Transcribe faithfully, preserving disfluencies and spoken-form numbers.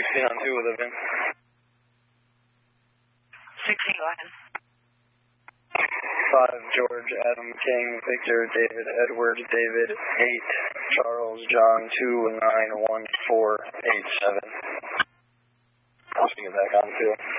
sixteen on two with a Vin. sixteen, go ahead. five, George, Adam, King, Victor, David, Edward, David, eight, Charles, John, two, nine, one, four, eight, seven. I'll swing it back on, too.